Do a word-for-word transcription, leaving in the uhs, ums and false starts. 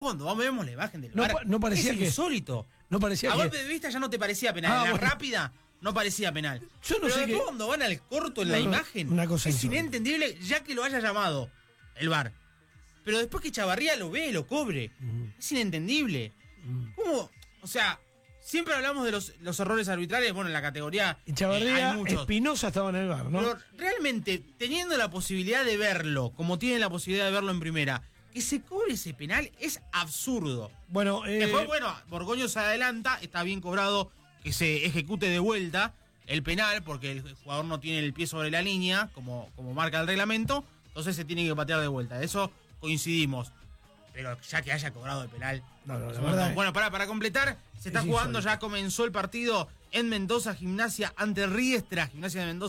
cuando vamos, vemos la imagen del No, V A R, pa- no parecía es que- insólito. No parecía A que... golpe de vista ya no te parecía penal. Ah, En la bueno. rápida no parecía penal. Yo no Pero sé después qué- cuando van al corto en No, la no, imagen, una cosa es insólita. inentendible ya que lo haya llamado el V A R. Pero después que Chavarría lo ve, lo cobre. Es inentendible. ¿Cómo? O sea, siempre hablamos de los, los errores arbitrales. Bueno, en la categoría Y eh, Chavarría, hay muchos. Espinosa estaba en el V A R, ¿no? Pero realmente, teniendo la posibilidad de verlo, como tienen la posibilidad de verlo en primera, que se cobre ese penal es absurdo. Bueno, eh, Después, bueno, Borgoño se adelanta, está bien cobrado que se ejecute de vuelta el penal, porque el jugador no tiene el pie sobre la línea, como, como marca el reglamento, entonces se tiene que patear de vuelta. De eso coincidimos. Pero ya que haya cobrado el penal. No, no, la bueno, verdad bueno, para, para completar, se está es jugando, insólito. ya comenzó el partido en Mendoza, Gimnasia ante Riestra, Gimnasia de Mendoza.